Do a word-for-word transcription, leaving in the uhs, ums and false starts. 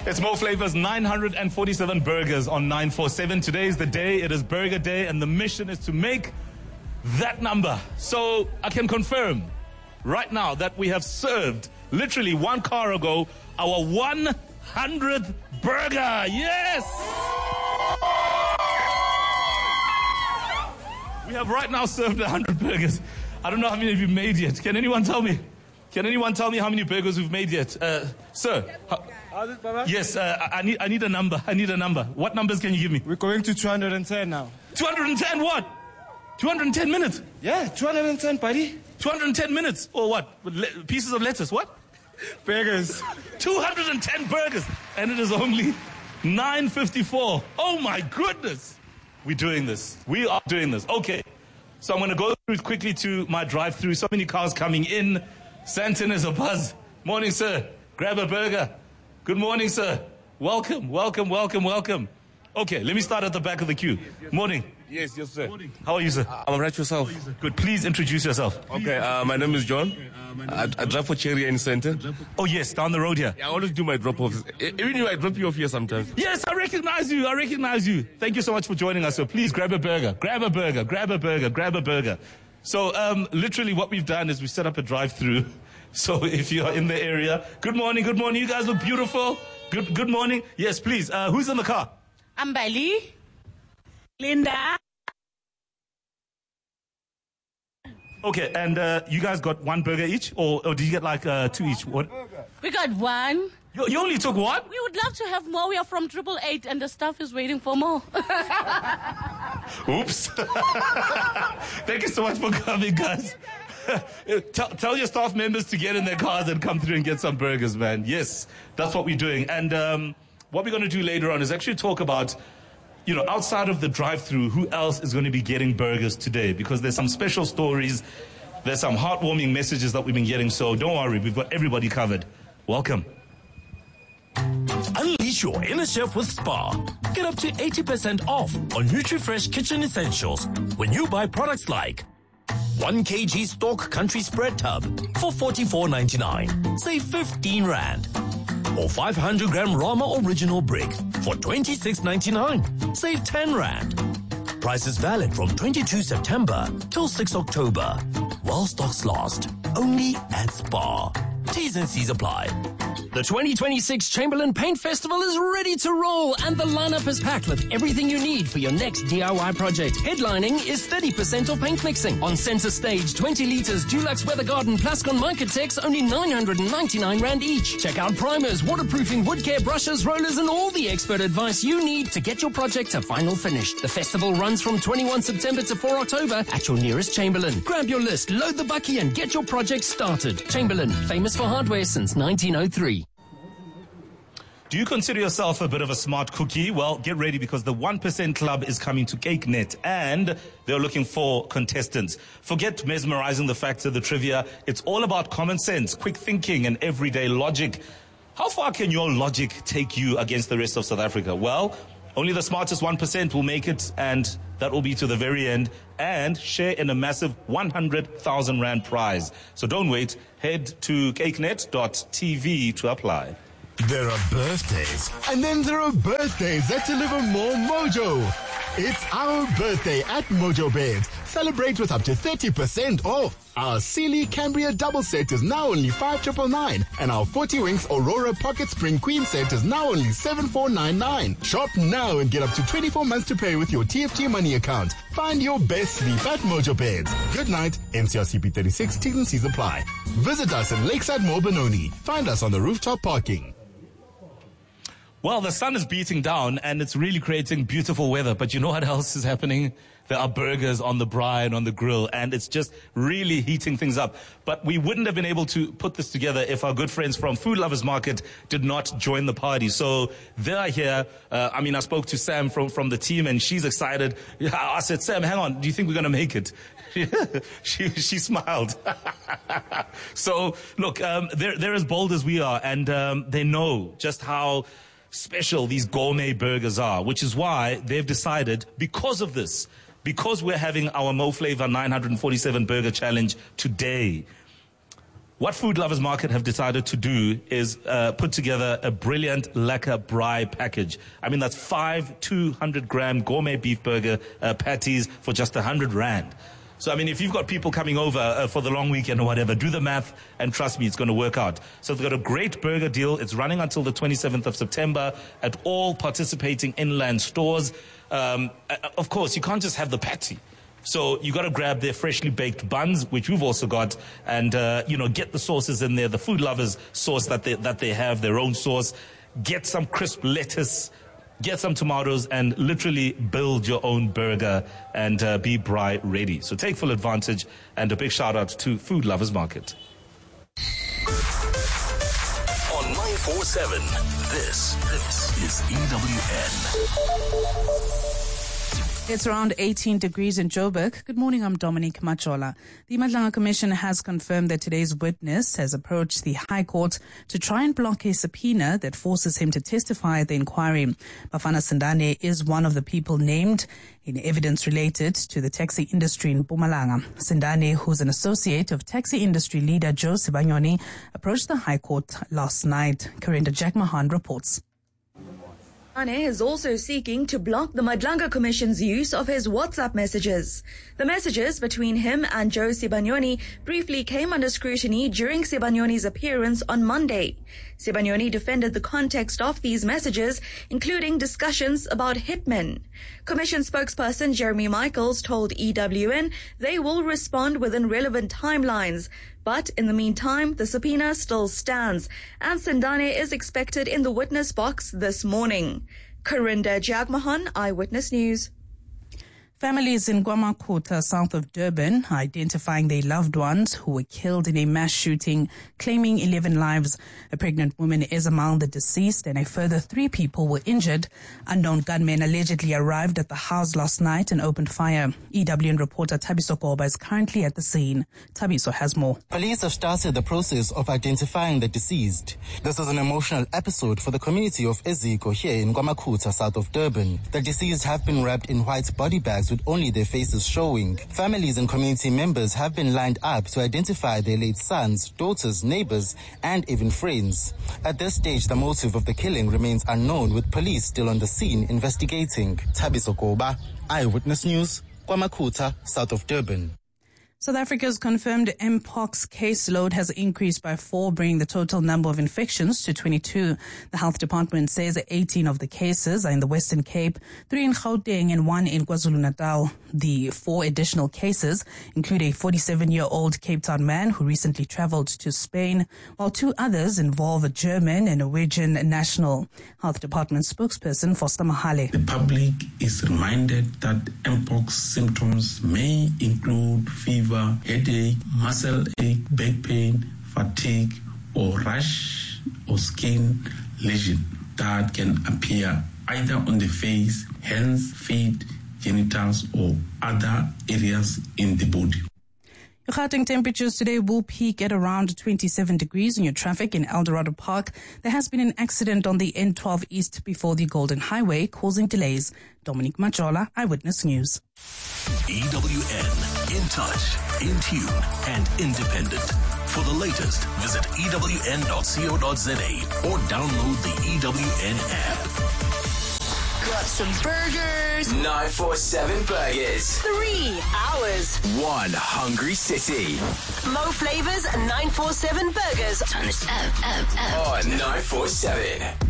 It's Mo Flavor's nine hundred forty-seven burgers on nine forty-seven. Today is the day. It is Burger Day, and the mission is to make that number. So I can confirm right now that we have served, literally one car ago, our one hundredth burger. Yes! We have right now served one hundred burgers. I don't know how many of you made yet. Can anyone tell me? Can anyone tell me how many burgers we've made yet? Uh, sir? How, yes, uh, I need I need a number. I need a number. What numbers can you give me? We're going to two hundred ten now. two hundred ten what? two hundred ten minutes? Yeah, two hundred ten, buddy. two hundred ten minutes? Or what? Le- pieces of lettuce? What? Burgers. two hundred ten burgers. And it is only nine fifty-four. Oh my goodness. We're doing this. We are doing this. Okay. So I'm going to go through quickly to my drive-through. So many cars coming in. Santon is a buzz. Morning, sir. Grab a burger. Good morning, sir. Welcome, welcome, welcome, welcome. Okay, let me start at the back of the queue. Yes, yes, morning. Yes, yes, sir. Morning. How are you, sir? I'm all right yourself. Good. Please introduce yourself. Okay, uh, my name is John. I, I drive for Cherry in Center. Oh, yes, down the road here. Yeah, I always do my drop-offs. Even if I drop you off here sometimes. Yes, I recognize you. I recognize you. Thank you so much for joining us. So please grab a burger. Grab a burger. Grab a burger. Grab a burger. So um, literally what we've done is we set up a drive-through. So if you're in the area, good morning, good morning. You guys look beautiful. Good good morning. Yes, please. Uh, who's in the car? I'm Bali. Linda. Okay, and uh, you guys got one burger each? Or, or did you get like uh, two each? What? We got one. You, you only took one? We would love to have more. We are from Triple Eight and the staff is waiting for more. Oops. Thank you so much for coming, guys. tell, tell your staff members to get in their cars and come through and get some burgers, man. Yes, that's what we're doing. And um, what we're going to do later on is actually talk about, you know, outside of the drive-through, who else is going to be getting burgers today? Because there's some special stories, there's some heartwarming messages that we've been getting. So don't worry, we've got everybody covered. Welcome. Unleash your inner chef with Spar. Get up to eighty percent off on NutriFresh kitchen essentials when you buy products like one kilogram Stork Country Spread Tub for forty-four ninety-nine. Save fifteen rand. Or five hundred gram Rama Original Brick for twenty-six ninety-nine. Save ten rand. Price is valid from twenty-second September till sixth October. While stocks last. Only at Spar. T's and C's apply. The twenty twenty-six Chamberlain Paint Festival is ready to roll, and the lineup is packed with everything you need for your next D I Y project. Headlining is thirty percent off paint mixing. On center stage, twenty liters Dulux Weather Garden Plascon Micatex, only nine hundred ninety-nine rand each. Check out primers, waterproofing, wood care, brushes, rollers, and all the expert advice you need to get your project to final finish. The festival runs from twenty-first September to fourth October at your nearest Chamberlain. Grab your list, load the bucky, and get your project started. Chamberlain, famous for hardware since nineteen oh three. Do you consider yourself a bit of a smart cookie? Well, get ready because the one percent Club is coming to CakeNet and they're looking for contestants. Forget mesmerizing the facts of the trivia. It's all about common sense, quick thinking, and everyday logic. How far can your logic take you against the rest of South Africa? Well, only the smartest one percent will make it, and that will be to the very end and share in a massive one hundred thousand rand prize. So don't wait. Head to cakenet dot t v to apply. There are birthdays, and then there are birthdays that deliver more mojo. It's our birthday at Mojo Beds. Celebrate with up to thirty percent off. Our Sealy Cambria double set is now only five thousand nine hundred ninety-nine, and our forty Winks Aurora Pocket Spring Queen set is now only seven thousand four hundred ninety-nine. Shop now and get up to twenty-four months to pay with your T F G money account. Find your best sleep at Mojo Beds. Good night. N C R C P thirty-six, T's and C's apply. Visit us in Lakeside Mall Benoni. Find us on the rooftop parking. Well, the sun is beating down and it's really creating beautiful weather. But you know what else is happening? There are burgers on the braai and on the grill, and it's just really heating things up. But we wouldn't have been able to put this together if our good friends from Food Lovers Market did not join the party. So they're here. Uh, I mean, I spoke to Sam from, from the team, and she's excited. I said, Sam, hang on. Do you think we're going to make it? she she smiled. So, look, um, they're, they're as bold as we are, and um, they know just how special these gourmet burgers are, which is why they've decided, because of this, because we're having our Mo Flavor nine hundred forty-seven Burger Challenge today, what Food Lovers Market have decided to do is uh, put together a brilliant lekker braai package. I mean, that's five two hundred gram gourmet beef burger uh, patties for just one hundred rand. So, I mean, if you've got people coming over uh, for the long weekend or whatever, do the math and trust me, it's going to work out. So they've got a great burger deal. It's running until the twenty-seventh of September at all participating inland stores. Um, of course, you can't just have the patty. So you got to grab their freshly baked buns, which we've also got, and, uh, you know, get the sauces in there, the Food Lovers sauce that they, that they have, their own sauce. Get some crisp lettuce, get some tomatoes, and literally build your own burger and uh, be braai ready. So take full advantage, and a big shout out to Food Lovers Market. On nine four seven, this, this is E W N. It's around eighteen degrees in Joburg. Good morning, I'm Dominique Machola. The Madlanga Commission has confirmed that today's witness has approached the High Court to try and block a subpoena that forces him to testify at the inquiry. Bafana Sindane is one of the people named in evidence related to the taxi industry in Mpumalanga. Sindane, who's an associate of taxi industry leader Joe Sibanyoni, approached the High Court last night. Karinda Jackmahan reports. Sindane is also seeking to block the Madlanga Commission's use of his WhatsApp messages. The messages between him and Joe Sibanyoni briefly came under scrutiny during Sibanyoni's appearance on Monday. Sibanyoni defended the context of these messages, including discussions about hitmen. Commission spokesperson Jeremy Michaels told E W N they will respond within relevant timelines. But in the meantime, the subpoena still stands, and Sindane is expected in the witness box this morning. Karinda Jagmohan, Eyewitness News. Families in KwaMakhutha, south of Durban, are identifying their loved ones who were killed in a mass shooting, claiming eleven lives. A pregnant woman is among the deceased and a further three people were injured. Unknown gunmen allegedly arrived at the house last night and opened fire. E W N reporter Thabiso Koba is currently at the scene. Thabiso has more. Police have started the process of identifying the deceased. This is an emotional episode for the community of Eziko here in KwaMakhutha, south of Durban. The deceased have been wrapped in white body bags with only their faces showing. Families and community members have been lined up to identify their late sons, daughters, neighbors, and even friends. At this stage, the motive of the killing remains unknown, with police still on the scene investigating. Thabiso Koba, Eyewitness News, KwaMakhutha, south of Durban. South Africa's confirmed Mpox caseload has increased by four, bringing the total number of infections to twenty-two. The health department says eighteen of the cases are in the Western Cape, three in Gauteng and one in KwaZulu-Natal. The four additional cases include a forty-seven-year-old Cape Town man who recently traveled to Spain, while two others involve a German and Norwegian national. Health Department spokesperson Foster Mahale. The public is reminded that Mpox symptoms may include fever, headache, muscle ache, back pain, fatigue, or rash or skin lesion that can appear either on the face, hands, feet, genitals, or other areas in the body. Your Gauteng temperatures today will peak at around twenty-seven degrees in your traffic in Eldorado Park. There has been an accident on the N twelve East before the Golden Highway, causing delays. Dominique Machola, Eyewitness News. E W N, in touch, in tune, and independent. For the latest, visit E W N dot co dot za or download the E W N app. Got some burgers. nine four seven Burgers. Three hours. One hungry city. Mo Flavors nine four seven Burgers. Turn this up, up, up. On nine four seven.